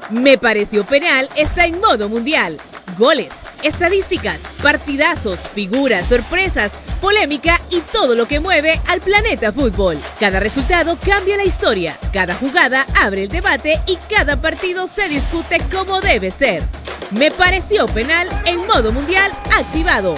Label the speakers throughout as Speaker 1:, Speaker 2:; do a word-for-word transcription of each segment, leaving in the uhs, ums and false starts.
Speaker 1: Me Pareció Penal está en modo mundial. Goles, estadísticas, partidazos, figuras, sorpresas, polémica y todo lo que mueve al planeta fútbol. Cada resultado cambia la historia, cada jugada abre el debate y cada partido se discute como debe ser. Me Pareció Penal en modo mundial activado.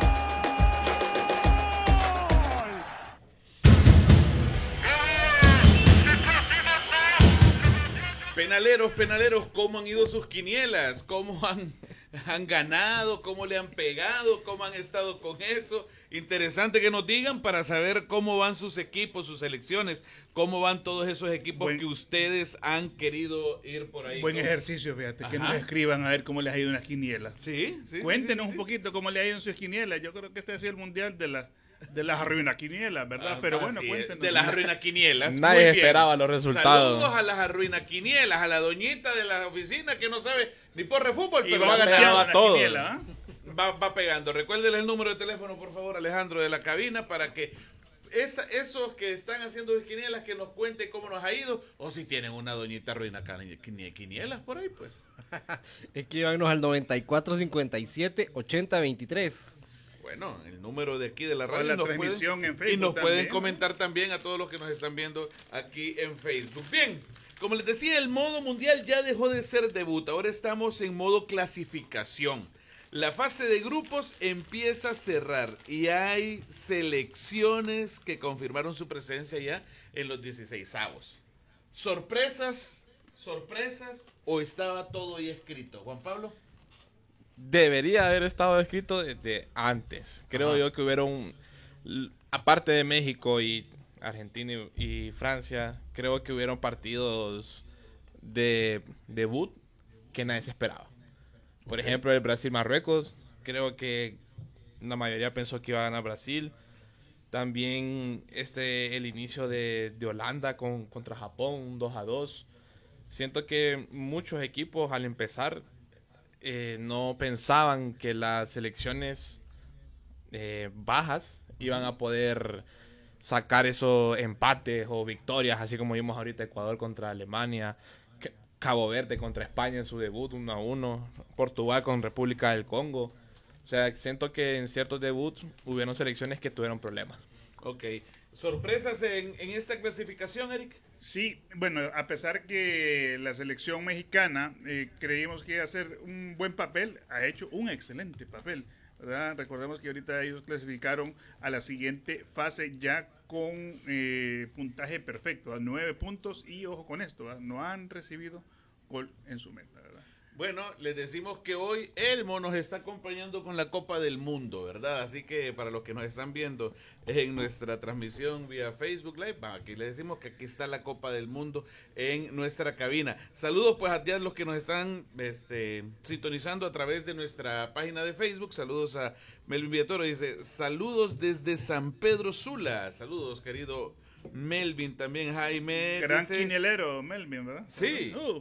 Speaker 2: Penaleros, penaleros, ¿cómo han ido sus quinielas? ¿Cómo han, han ganado? ¿Cómo le han pegado? ¿Cómo han estado con eso? Interesante que nos digan para saber cómo van sus equipos, sus selecciones, cómo van todos esos equipos buen, que ustedes han querido ir por ahí.
Speaker 3: Buen con... ejercicio, fíjate, Ajá. que nos escriban a ver cómo les ha ido en las quinielas.
Speaker 2: Sí, sí.
Speaker 3: Cuéntenos
Speaker 2: sí, sí,
Speaker 3: un poquito cómo les ha ido en sus quinielas. Yo creo que este ha sido el mundial de la... De las arruinaquinielas, ¿verdad? Ah, Pero bueno, cuéntenos.
Speaker 2: De las arruinaquinielas.
Speaker 4: Nadie esperaba los resultados.
Speaker 2: Saludos a las arruinaquinielas, a la doñita de la oficina que no sabe ni por refútbol,
Speaker 3: y
Speaker 2: pero
Speaker 3: va
Speaker 2: va ganando
Speaker 4: a todo.
Speaker 2: Quiniela, ¿eh? va, va pegando. Recuérdele el número de teléfono, por favor, Alejandro, de la cabina, para que esa, esos que están haciendo quinielas que nos cuenten cómo nos ha ido, o si tienen una doñita arruina quinielas por ahí, pues.
Speaker 4: Escríbanos al noventa y cuatro cincuenta y siete ochenta veintitrés.
Speaker 2: Bueno, el número de aquí de la radio.
Speaker 3: la
Speaker 2: nos
Speaker 3: transmisión
Speaker 2: pueden,
Speaker 3: en Facebook
Speaker 2: y nos
Speaker 3: también,
Speaker 2: pueden
Speaker 3: ¿no?
Speaker 2: comentar también a todos los que nos están viendo aquí en Facebook. Bien, como les decía, el modo mundial ya dejó de ser debut. Ahora estamos en modo clasificación. La fase de grupos empieza a cerrar y hay selecciones que confirmaron su presencia ya en los dieciseisavos. ¿Sorpresas? ¿Sorpresas? ¿O estaba todo ya escrito? Juan Pablo.
Speaker 4: Debería haber estado escrito desde antes. Creo Ajá. yo que hubieron, aparte de México y Argentina y, y Francia, creo que hubieron partidos de debut que nadie se esperaba. Por okay. ejemplo, el Brasil-Marruecos, creo que la mayoría pensó que iba a ganar Brasil. También este el inicio de, de Holanda con, contra Japón, un dos a dos. Siento que muchos equipos al empezar Eh, no pensaban que las selecciones eh, bajas iban a poder sacar esos empates o victorias, así como vimos ahorita Ecuador contra Alemania, Cabo Verde contra España en su debut uno a uno, Portugal con República del Congo. O sea, siento que en ciertos debuts hubieron selecciones que tuvieron problemas.
Speaker 2: Ok. ¿Sorpresas en, en esta clasificación, Eric?
Speaker 3: Sí, bueno, a pesar que la selección mexicana eh, creímos que iba a hacer un buen papel, ha hecho un excelente papel, ¿verdad? Recordemos que ahorita ellos clasificaron a la siguiente fase ya con eh, puntaje perfecto, a nueve puntos y ojo con esto, ¿verdad? No han recibido gol en su meta, ¿verdad?
Speaker 2: Bueno, les decimos que hoy Elmo nos está acompañando con la Copa del Mundo, ¿verdad? Así que para los que nos están viendo en nuestra transmisión vía Facebook Live, aquí les decimos que aquí está la Copa del Mundo en nuestra cabina. Saludos pues a todos los que nos están este, sintonizando a través de nuestra página de Facebook. Saludos a Melvin Villatoro, dice, saludos desde San Pedro Sula. Saludos, querido Melvin, también Jaime.
Speaker 3: Gran
Speaker 2: dice,
Speaker 3: quinielero, Melvin, ¿verdad?
Speaker 2: Sí,
Speaker 3: uh.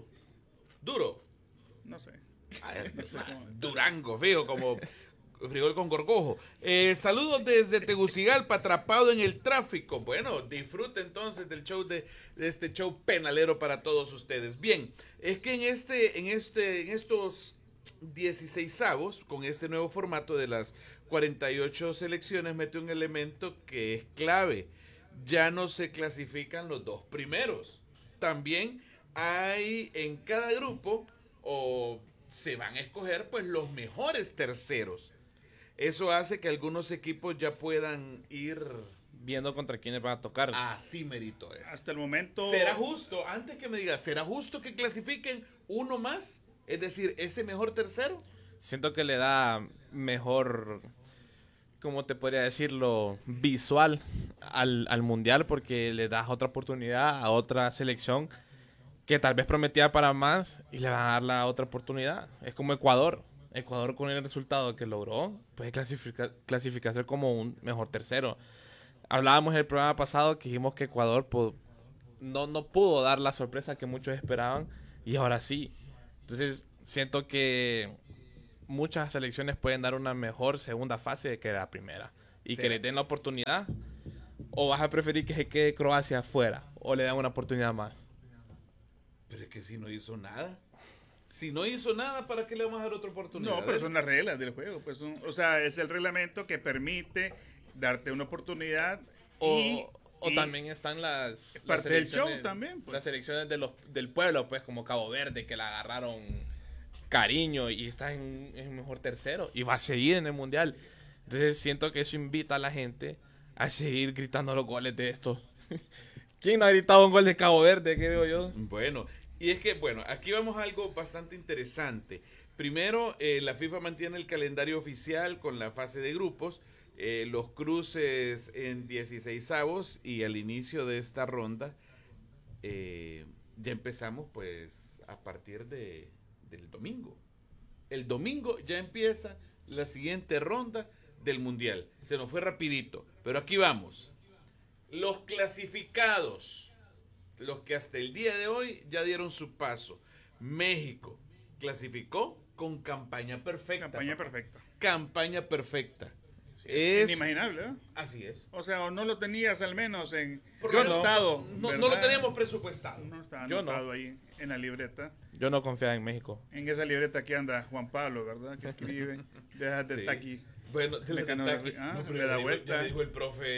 Speaker 2: duro.
Speaker 3: No sé.
Speaker 2: Ay, no sé Durango, feo, como frijol con gorgojo. Eh, saludos desde Tegucigalpa, atrapado en el tráfico. Bueno, disfrute entonces del show de, de este show penalero para todos ustedes. Bien, es que en este, en este, en estos dieciseisavos, con este nuevo formato de las cuarenta y ocho selecciones, mete un elemento que es clave. Ya no se clasifican los dos primeros. También hay en cada grupo o se van a escoger pues los mejores terceros. Eso hace que algunos equipos ya puedan ir
Speaker 4: viendo contra quiénes van a tocar.
Speaker 2: Así merito es.
Speaker 3: Hasta el momento.
Speaker 2: ¿Será justo? Antes que me digas, ¿será justo que clasifiquen uno más? Es decir, ese mejor tercero.
Speaker 4: Siento que le da mejor, ¿cómo te podría decirlo? Visual al, al mundial, porque le das otra oportunidad a otra selección que tal vez prometía para más y le van a dar la otra oportunidad. Es como Ecuador. Ecuador con el resultado que logró puede clasificar, clasificarse como un mejor tercero. Hablábamos en el programa pasado que dijimos que Ecuador pudo, no, no pudo dar la sorpresa que muchos esperaban y ahora sí. Entonces siento que muchas selecciones pueden dar una mejor segunda fase que la primera y sí. Que le den la oportunidad. ¿O vas a preferir que se quede Croacia fuera o le dan una oportunidad más?
Speaker 2: Pero es que si no hizo nada. Si no hizo nada, ¿para qué le vamos a dar otra oportunidad?
Speaker 3: No, pero son las reglas del juego. Pues son- o sea, es el reglamento que permite darte una oportunidad.
Speaker 4: O,
Speaker 3: y,
Speaker 4: o
Speaker 3: y
Speaker 4: también están las, las
Speaker 3: parte del show
Speaker 4: selecciones-
Speaker 3: también, pues.
Speaker 4: las selecciones de los, del pueblo, pues como Cabo Verde, que la agarraron cariño y está en, en mejor tercero y va a seguir en el mundial. Entonces siento que eso invita a la gente a seguir gritando los goles de estos. ¿Quién no ha gritado un gol de Cabo Verde, creo yo?
Speaker 2: Bueno, y es que, bueno, aquí vamos a algo bastante interesante. Primero, eh, la FIFA mantiene el calendario oficial con la fase de grupos, eh, los cruces en dieciseisavos y al inicio de esta ronda eh, ya empezamos pues a partir de, del domingo. El domingo ya empieza la siguiente ronda del Mundial. Se nos fue rapidito, pero aquí vamos. Los clasificados, los que hasta el día de hoy ya dieron su paso. México clasificó con campaña perfecta.
Speaker 3: Campaña
Speaker 2: papá.
Speaker 3: perfecta.
Speaker 2: Campaña perfecta.
Speaker 3: Es
Speaker 2: Es
Speaker 3: inimaginable, ¿eh?
Speaker 2: así es.
Speaker 3: O sea, o no lo tenías al menos en
Speaker 2: Por
Speaker 4: Yo
Speaker 2: lo menos,
Speaker 3: anotado,
Speaker 2: no,
Speaker 3: ¿verdad?
Speaker 2: no lo teníamos presupuestado.
Speaker 3: No está
Speaker 4: Yo no.
Speaker 3: anotado ahí en la libreta.
Speaker 4: Yo no confiaba en México.
Speaker 3: En esa libreta que anda Juan Pablo, ¿verdad? Que escribe. Deja de
Speaker 2: Sí.
Speaker 3: estar aquí.
Speaker 2: Bueno, de la
Speaker 3: Mecanografía.
Speaker 2: Kentucky.
Speaker 3: Ah,
Speaker 2: No, pero
Speaker 3: le
Speaker 2: ya
Speaker 3: da
Speaker 2: dijo-
Speaker 3: vuelta.
Speaker 2: ya dijo el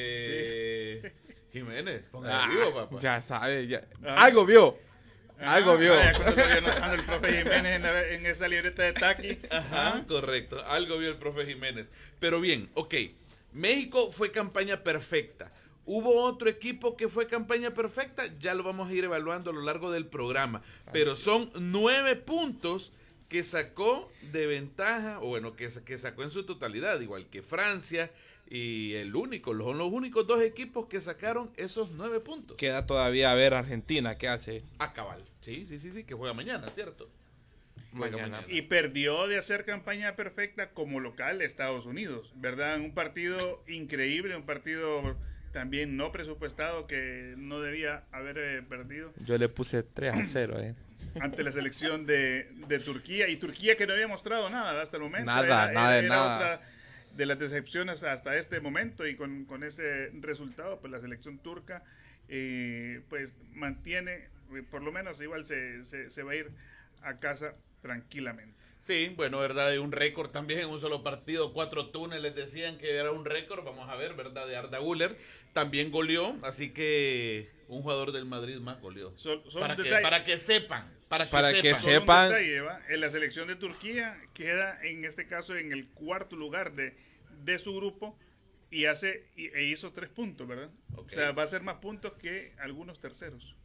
Speaker 2: profe Jiménez. Ponga
Speaker 4: Ah,
Speaker 2: vivo, papá.
Speaker 4: ya sabe, ya.
Speaker 3: Ah.
Speaker 4: Algo vio.
Speaker 3: Ah,
Speaker 4: Algo vio.
Speaker 3: vaya, cuando lo vio anotando el profe Jiménez en, la- en esa libreta de Taki.
Speaker 2: Ajá,
Speaker 3: Ah,
Speaker 2: correcto. Algo vio el profe Jiménez. Pero bien, ok. México fue campaña perfecta. ¿Hubo otro equipo que fue campaña perfecta? Ya lo vamos a ir evaluando a lo largo del programa. Pero son nueve puntos que sacó de ventaja, o bueno, que, sa- que sacó en su totalidad, igual que Francia, y el único, son los únicos dos equipos que sacaron esos nueve puntos.
Speaker 4: Queda todavía a ver Argentina, ¿qué hace?
Speaker 2: A cabal. Sí, sí, sí, sí, que juega mañana, ¿cierto? Juega
Speaker 4: Mañana.
Speaker 3: Y perdió de hacer campaña perfecta como local Estados Unidos, ¿verdad? Un partido increíble, un partido también no presupuestado que no debía haber eh, perdido
Speaker 4: Yo le puse tres a cero, eh.
Speaker 3: ante la selección de, de Turquía. Y Turquía que no había mostrado nada hasta el momento.
Speaker 4: Nada, nada de nada.
Speaker 3: Otra de las decepciones hasta este momento, y con, con ese resultado, pues la selección turca eh, pues mantiene, eh, por lo menos igual se, se, se va a ir a casa tranquilamente.
Speaker 2: Sí, bueno, verdad, hay un récord también en un solo partido, cuatro túneles decían que era un récord, vamos a ver, verdad, de Arda Güler, también goleó, así que un jugador del Madrid más goleó.
Speaker 3: Sol- solo
Speaker 2: Para
Speaker 3: un
Speaker 2: que,
Speaker 3: detalle.
Speaker 2: para que sepan, para que
Speaker 4: Para que
Speaker 2: sepan.
Speaker 3: Solo un
Speaker 4: sepan.
Speaker 3: detalle, ¿va? En la selección de Turquía queda en este caso en el cuarto lugar de, de su grupo y hace y- e hizo tres puntos, ¿verdad?
Speaker 2: Ok.
Speaker 3: O sea, va a ser más puntos que algunos terceros.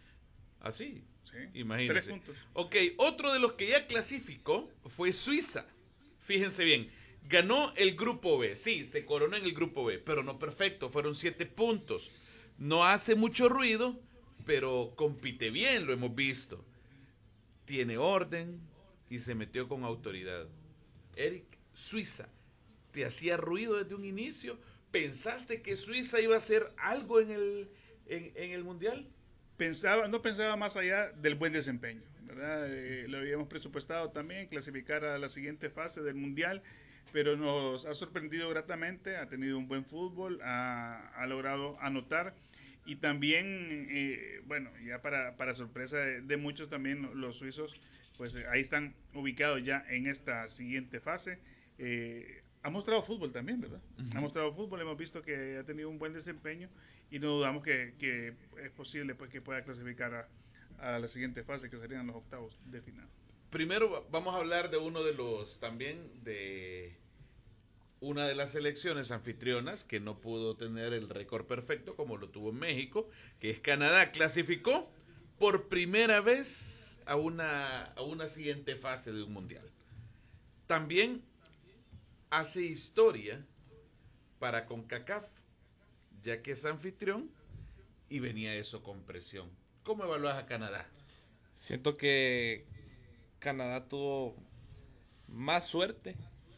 Speaker 2: Así,
Speaker 3: ¿Sí?
Speaker 2: imagínense.
Speaker 3: Tres puntos.
Speaker 2: Ok, otro de los que ya clasificó fue Suiza. Fíjense bien, ganó el grupo B, sí, se coronó en el grupo B, pero no perfecto, fueron siete puntos. No hace mucho ruido, pero compite bien, lo hemos visto. Tiene orden y se metió con autoridad. Eric, Suiza, ¿te hacía ruido desde un inicio? ¿Pensaste que Suiza iba a hacer algo en el, en, en el Mundial?
Speaker 3: Pensaba, no pensaba más allá del buen desempeño, ¿verdad? Eh, lo habíamos presupuestado también, clasificar a la siguiente fase del Mundial, pero nos ha sorprendido gratamente, ha tenido un buen fútbol, ha, ha logrado anotar, y también, eh, bueno, ya para, para sorpresa de, de muchos también los suizos, pues eh, ahí están ubicados ya en esta siguiente fase. Eh, ha mostrado fútbol también, ¿verdad? Ha mostrado fútbol, hemos visto que ha tenido un buen desempeño y no dudamos que, que es posible pues que pueda clasificar a, a la siguiente fase, que serían los octavos de final.
Speaker 2: Primero va- vamos a hablar de uno de los también de una de las selecciones anfitrionas que no pudo tener el récord perfecto como lo tuvo en México, que es Canadá. Clasificó por primera vez a una, a una siguiente fase de un mundial. También hace historia para CONCACAF, ya que es anfitrión y venía eso con presión. ¿Cómo evalúas a Canadá?
Speaker 4: Siento que Canadá tuvo más suerte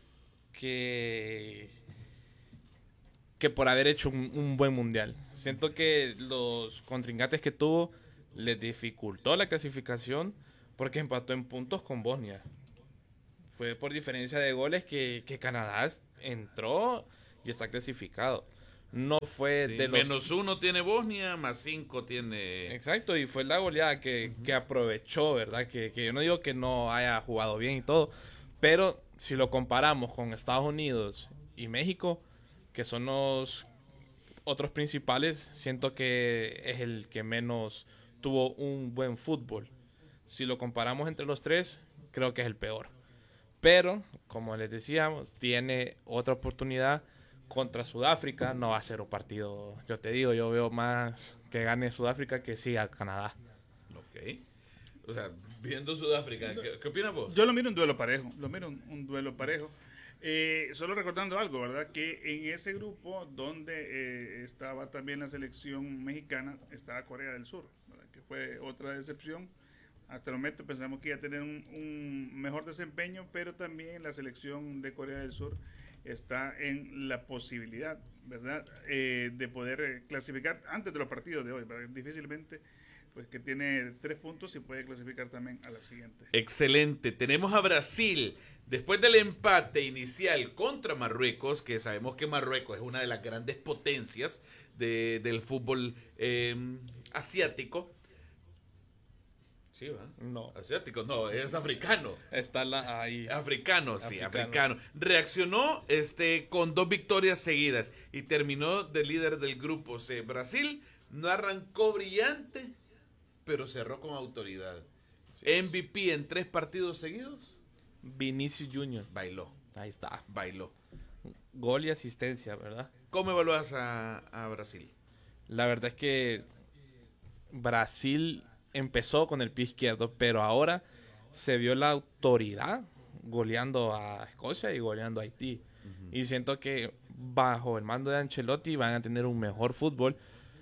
Speaker 4: que, que por haber hecho un, un buen mundial. Siento que los contrincantes que tuvo les dificultó la clasificación porque empató en puntos con Bosnia. Fue por diferencia de goles que, que Canadá entró y está clasificado. no fue
Speaker 2: Sí,
Speaker 4: de los...
Speaker 2: menos uno tiene Bosnia, más cinco tiene...
Speaker 4: Exacto, y fue la goleada que, uh-huh. que aprovechó, ¿verdad? Que, que yo no digo que no haya jugado bien y todo, pero si lo comparamos con Estados Unidos y México, que son los otros principales, siento que es el que menos tuvo un buen fútbol. Si lo comparamos entre los tres, creo que es el peor. Pero, como les decíamos, tiene otra oportunidad contra Sudáfrica. No va a ser un partido, yo te digo, yo veo más que gane Sudáfrica que sí a Canadá.
Speaker 2: Ok. O sea, viendo Sudáfrica, ¿qué, ¿qué opinas vos?
Speaker 3: Yo lo miro un duelo parejo, lo miro un, un duelo parejo. Eh, solo recordando algo, ¿verdad? Que en ese grupo donde eh, estaba también la selección mexicana, estaba Corea del Sur, ¿verdad? Que fue otra decepción. Hasta el momento pensamos que iba a tener un, un mejor desempeño, pero también la selección de Corea del Sur está en la posibilidad, ¿verdad? Eh, de poder eh, clasificar antes de los partidos de hoy, ¿verdad? Difícilmente, pues que tiene tres puntos y puede clasificar también a la siguiente.
Speaker 2: Excelente. Tenemos a Brasil. Después del empate inicial contra Marruecos, que sabemos que Marruecos es una de las grandes potencias de, del fútbol eh, asiático. Sí, ¿verdad?
Speaker 4: No.
Speaker 2: Asiático, no, es africano.
Speaker 4: Está la, ahí.
Speaker 2: Africano, sí,
Speaker 4: africano.
Speaker 2: africano. Reaccionó este, con dos victorias seguidas y terminó de líder del grupo C. Brasil no arrancó brillante, pero cerró con autoridad. Sí. M V P en tres partidos seguidos.
Speaker 4: Vinicius Junior
Speaker 2: Bailó.
Speaker 4: Ahí está.
Speaker 2: Bailó.
Speaker 4: Gol y asistencia, ¿verdad?
Speaker 2: ¿Cómo evalúas a, a Brasil?
Speaker 4: La verdad es que Brasil empezó con el pie izquierdo, pero ahora se vio la autoridad goleando a Escocia y goleando a Haití. Uh-huh. Y siento que bajo el mando de Ancelotti van a tener un mejor fútbol.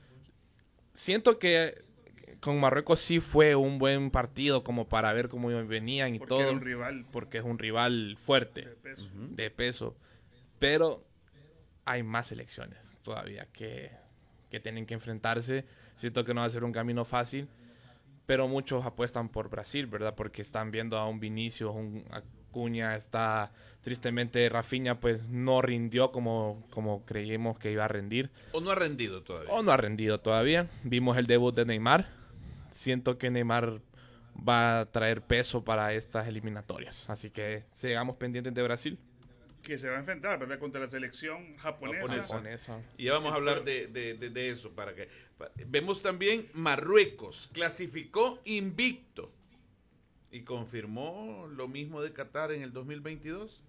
Speaker 4: Siento que con Marruecos sí fue un buen partido como para ver cómo venían y
Speaker 3: porque
Speaker 4: todo.
Speaker 3: Era un rival.
Speaker 4: Porque es un rival fuerte,
Speaker 3: de peso.
Speaker 4: Uh-huh. de peso. Pero hay más selecciones todavía que, que tienen que enfrentarse. Siento que no va a ser un camino fácil. Pero muchos apuestan por Brasil, ¿verdad? Porque están viendo a un Vinicius, un Acuña, está tristemente Rafinha, pues no rindió como, como creímos que iba a rendir.
Speaker 2: O no ha rendido todavía.
Speaker 4: O no ha rendido todavía. Vimos el debut de Neymar. Siento que Neymar va a traer peso para estas eliminatorias. Así que sigamos pendientes de Brasil.
Speaker 3: Que se va a enfrentar, ¿verdad? Contra la selección japonesa.
Speaker 4: japonesa.
Speaker 2: Y ya vamos a hablar de, de, de, de eso. para que para, Vemos también Marruecos. Clasificó invicto. Y confirmó lo mismo de Qatar en el dos mil veintidós.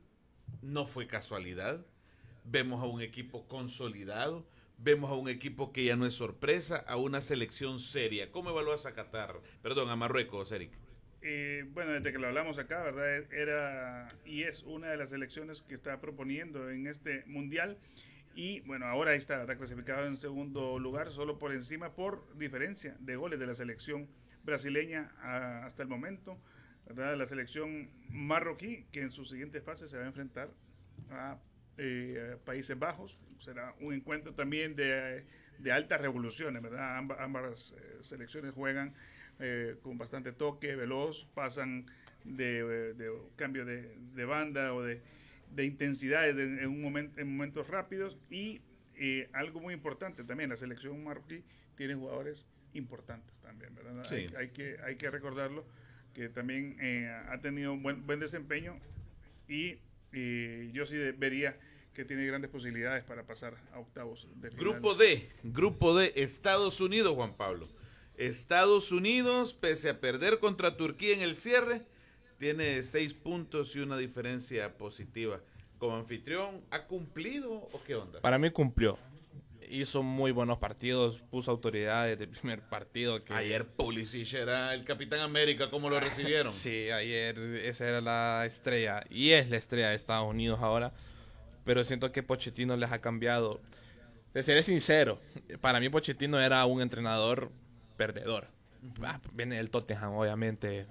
Speaker 2: No fue casualidad. Vemos a un equipo consolidado. Vemos a un equipo que ya no es sorpresa. A una selección seria. ¿Cómo evalúas a Qatar? Perdón, a Marruecos, Eric.
Speaker 3: Eh, bueno, desde que lo hablamos acá, ¿verdad? Era y es una de las selecciones que está proponiendo en este mundial. Y bueno, ahora está, está clasificado en segundo lugar, solo por encima, por diferencia de goles de la selección brasileña a, hasta el momento, ¿verdad? La selección marroquí, que en su siguiente fase se va a enfrentar a, eh, a Países Bajos. Será un encuentro también de, de altas revoluciones, ¿verdad? Ambas, ambas eh, selecciones juegan Eh, con bastante toque, veloz, pasan de, de, de cambio de, de banda o de, de intensidad en, en, un momento, en momentos rápidos y eh, algo muy importante también, la selección marroquí tiene jugadores importantes también, ¿verdad?
Speaker 2: Sí.
Speaker 3: Hay, hay, que, hay que recordarlo, que también eh, ha tenido un buen, buen desempeño y eh, yo sí de, vería que tiene grandes posibilidades para pasar a octavos de final.
Speaker 2: Grupo D, Grupo D, Estados Unidos, Juan Pablo. Estados Unidos, pese a perder contra Turquía en el cierre, tiene seis puntos y una diferencia positiva. Como anfitrión, ¿ha cumplido o qué onda?
Speaker 4: Para mí cumplió. Hizo muy buenos partidos, puso autoridad desde el primer partido. Que...
Speaker 2: Ayer Pulisic era el Capitán América, ¿cómo lo recibieron?
Speaker 4: Sí, ayer esa era la estrella y es la estrella de Estados Unidos ahora. Pero siento que Pochettino les ha cambiado. De seré sincero, para mí Pochettino era un entrenador perdedor. Uh-huh. Ah, viene el Tottenham, obviamente.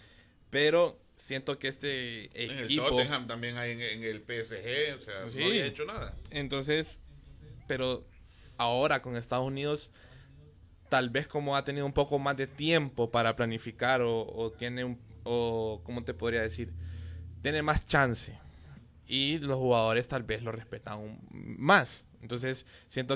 Speaker 4: Pero siento que este equipo...
Speaker 2: En el Tottenham también hay en, en el P S G, o sea, sí. No había hecho nada.
Speaker 4: Entonces, pero ahora con Estados Unidos, tal vez como ha tenido un poco más de tiempo para planificar o, o tiene un... o ¿cómo te podría decir? Tiene más chance. Y los jugadores tal vez lo respetan un, más. Entonces, siento